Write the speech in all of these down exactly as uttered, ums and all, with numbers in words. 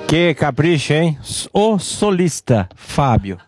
Que capricho, hein? O solista, Fábio.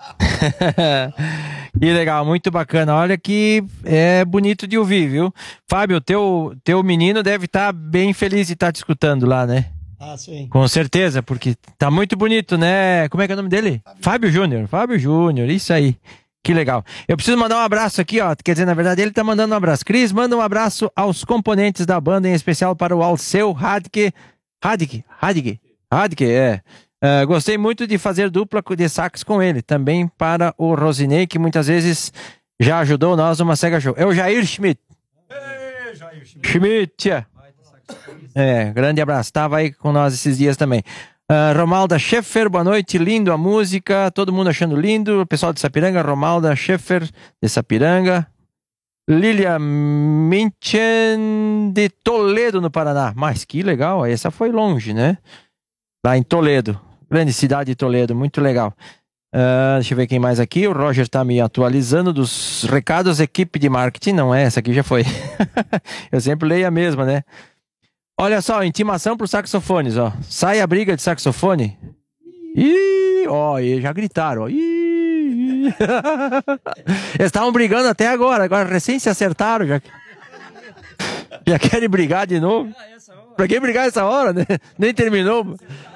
Que legal, muito bacana. Olha que é bonito de ouvir, viu? Fábio, teu, teu menino deve estar bem feliz de estar te escutando lá, né? Ah, sim. Com certeza, porque tá muito bonito, né? Como é que é o nome dele? Fábio, Fábio Júnior. Fábio Júnior, isso aí. Que legal. Eu preciso mandar um abraço aqui, ó. Quer dizer, na verdade, ele tá mandando um abraço. Cris, manda um abraço aos componentes da banda, em especial para o Alceu Radke. Radke, Radke, Radke, é. Uh, gostei muito de fazer dupla de sax com ele. Também para o Rosinei, que muitas vezes já ajudou nós numa Sega Show. É o Jair Schmidt. Ei, Jair Schmidt. Schmidt. É, grande abraço. Estava aí com nós esses dias também. Uh, Romalda Scheffer, boa noite. Lindo a música. Todo mundo achando lindo. O pessoal de Sapiranga, Romalda Scheffer de Sapiranga. Lilia Minchen de Toledo, no Paraná. Mas que legal. Essa foi longe, né? Lá em Toledo. Grande cidade de Toledo. Muito legal. Uh, deixa eu ver quem mais aqui. O Roger está me atualizando dos recados. Equipe de marketing. Não é, essa aqui já foi. Eu sempre leio a mesma, né? Olha só, intimação para os saxofones, ó. Sai a briga de saxofone. Ih, ó, e já gritaram, ó. Ih. Eles estavam brigando até agora, agora recém se acertaram, já, já querem brigar de novo. Pra que brigar essa hora, né? Nem terminou.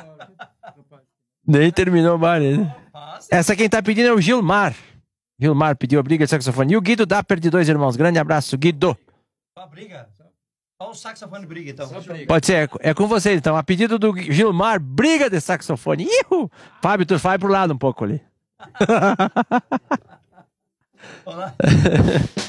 Nem terminou mais, né? Essa quem tá pedindo é o Gilmar. Gilmar pediu a briga de saxofone. E o Guido Dapper de Dois Irmãos. Grande abraço, Guido. Só briga. Só o saxofone briga, então. Pode ser, é, é com você, então. A pedido do Gilmar, briga de saxofone. Ihu! Fábio, tu vai pro lado um pouco ali. Olá.